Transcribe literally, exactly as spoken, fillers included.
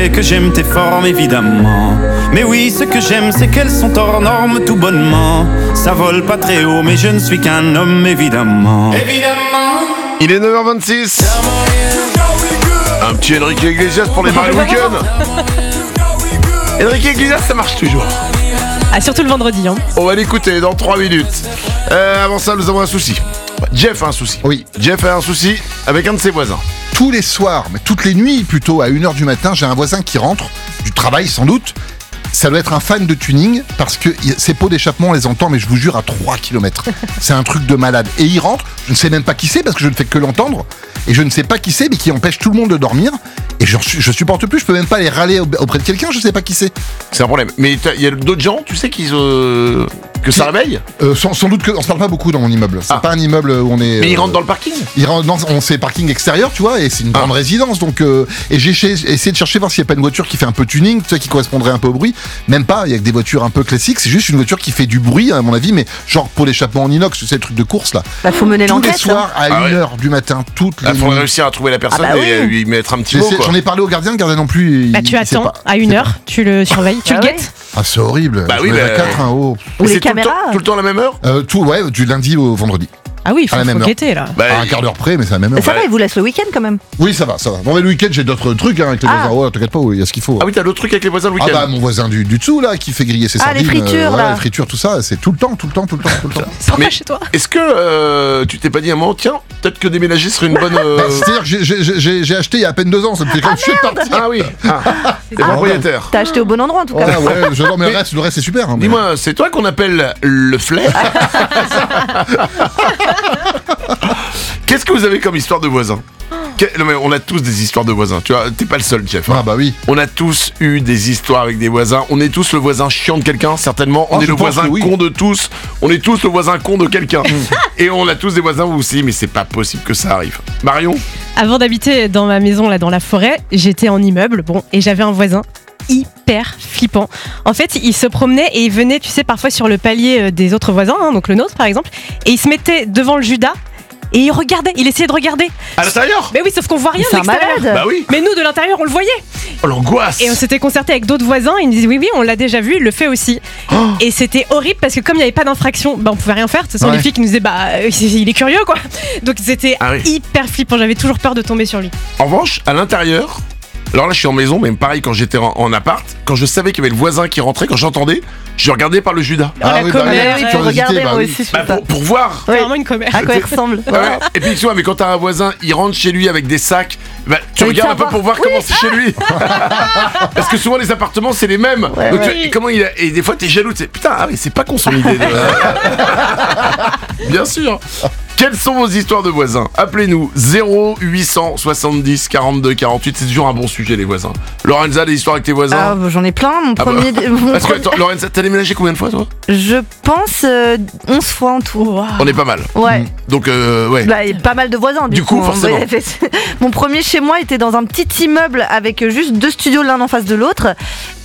Et que j'aime tes formes évidemment. Mais oui, ce que j'aime c'est qu'elles sont hors normes tout bonnement. Ça vole pas très haut mais je ne suis qu'un homme évidemment. Évidemment. Il est neuf heures vingt-six. Un petit Enrique Iglesias pour les Marie Weekend. Enrique Iglesias, ça marche toujours. Ah, surtout le vendredi, hein. On va l'écouter dans trois minutes. Euh, avant ça, nous avons un souci. Jeff a un souci. Oui. Jeff a un souci avec un de ses voisins. Tous les soirs, mais toutes les nuits plutôt, à une heure du matin, j'ai un voisin qui rentre, du travail sans doute. Ça doit être un fan de tuning, parce que ses pots d'échappement, on les entend, mais je vous jure, à trois kilomètres. C'est un truc de malade. Et il rentre, je ne sais même pas qui c'est, parce que je ne fais que l'entendre, et je ne sais pas qui c'est, mais qui empêche tout le monde de dormir. Et je, je supporte plus, je peux même pas aller râler auprès de quelqu'un, je sais pas qui c'est. C'est un problème. Mais il y a d'autres gens, tu sais, qui euh, que ça réveille euh, sans, sans doute qu'on se parle pas beaucoup dans mon immeuble. C'est ah. pas un immeuble où on est. Mais euh, ils rentrent dans le parking. Ils rentrent dans on c'est parking extérieur, tu vois, et c'est une ah. grande résidence. Donc, euh, et j'ai essayé de chercher voir s'il n'y a pas une voiture qui fait un peu tuning, tu sais, qui correspondrait un peu au bruit. Même pas. Il y a que des voitures un peu classiques. C'est juste une voiture qui fait du bruit, à mon avis, mais genre pour l'échappement en inox, tu sais, le truc de course là. Bah, faut mener Tous l'enquête. les soirs à ah une ouais. heure du matin, toutes les Il faudrait nuits. réussir à trouver la personne ah bah et oui. lui mettre un petit mot. J'en ai parlé au gardien, le gardien non plus. Il, Bah, tu il sait attends pas. à une heure, tu le surveilles, tu Ah le ouais. guettes. Ah, c'est horrible. Bah Je oui, me lève bah, à quatre, hein, oh. Ou les c'est tout le, temps, caméras. tout le temps à la même heure. Euh, tout, ouais, du lundi au vendredi. Ah oui, il faut, À la même faut heure. guetter là. Bah, À un quart d'heure près, mais c'est à la même heure. Ça va, il vous laisse le week-end quand même. Oui, ça va, ça va. Bon, mais le week-end, j'ai d'autres trucs hein, avec les Ah. voisins. Ouais, t'inquiète pas, il y a ce qu'il faut. Ah oui, t'as d'autres trucs avec les voisins le Ah week-end. bah mon voisin du, du dessous là qui fait griller ses Ah, les sardines, fritures, ouais, là. les fritures tout ça, c'est tout le temps, tout le temps, tout le temps, tout le temps. Sors Mais- pas chez toi. Est-ce que euh, tu t'es pas dit à un moment, tiens, peut-être que déménager serait une bonne. euh, Bah, c'est-à-dire que j'ai- j'ai- j'ai j'ai acheté il y a à peine deux ans, ça me fait quand même chier de partir. Ah oui, ah, t'es propriétaire. T'as acheté au bon endroit en tout cas. Ouais, ouais, j'adore, mais le Mais- reste, le reste c'est super. hein, mais- Dis-moi, c'est toi qu'on appelle le flair. Qu'est-ce que vous avez comme histoire de voisins? Que- Non mais on a tous des histoires de voisins. Tu vois, t'es pas le seul, Jeff. hein. Ah bah oui. On a tous eu des histoires avec des voisins. On est tous le voisin chiant de quelqu'un, certainement. On Ah, est je le pense voisin que oui. con de tous. On est tous le voisin con de quelqu'un. Et on a tous des voisins où aussi, mais c'est pas possible que ça arrive. Marion? Avant d'habiter dans ma maison là dans la forêt, j'étais en immeuble, bon, et j'avais un voisin hyper flippant. En fait, il se promenait et il venait, tu sais, parfois sur le palier euh, des autres voisins, hein, donc le nôtre par exemple, et il se mettait devant le Judas et il regardait, il essayait de regarder. À l'intérieur? Mais oui, sauf qu'on voit rien de C'est un l'extérieur. malade. Bah oui. Mais nous, de l'intérieur, on le voyait. Oh l'angoisse. Et on s'était concerté avec d'autres voisins. Ils nous disaient oui, oui, on l'a déjà vu, il le fait aussi. Oh. Et c'était horrible parce que comme il n'y avait pas d'infraction, bah, on pouvait rien faire. Ce sont Ouais. les filles qui nous disaient bah euh, il est curieux quoi. Donc c'était Ah oui. hyper flippant. J'avais toujours peur de tomber sur lui. En revanche, à l'intérieur, alors là je suis en maison, mais pareil quand j'étais en, en appart, quand je savais qu'il y avait le voisin qui rentrait, quand j'entendais, je regardais par le Judas. Oh, la oui, bah oui, commère, la ouais, curiosité, Regardez, bah moi oui. aussi je fais Bah, ça. pour, pour voir. C'est Ouais. vraiment une commère. À quoi il ressemble. Ouais. Et puis tu vois, mais quand t'as un voisin, il rentre chez lui avec des sacs, bah, tu Mais regardes un peu savoir. pour voir comment c'est chez lui. Parce que souvent les appartements c'est les mêmes. Ouais, Donc, tu ouais. vois, et comment il a- et des fois t'es jaloux, tu sais, putain, ah oui, c'est pas con son idée. de- Bien sûr. Quelles sont vos histoires de voisins? Appelez-nous zéro huit cent soixante-dix quarante-deux quarante-huit, c'est toujours un bon sujet les voisins. Lorenza, des histoires avec tes voisins? Ah, bah, j'en ai plein. Mon Ah bah. premier. mon Parce que premier- attends, Lorenza, t'as déménagé combien de fois toi? Je pense euh, onze fois en tout. On est pas mal. Ouais. Donc euh, ouais. Bah, il y a pas mal de voisins. Du, Du coup, forcément. ouais, Mon premier chez moi était dans un petit immeuble avec juste deux studios l'un en face de l'autre.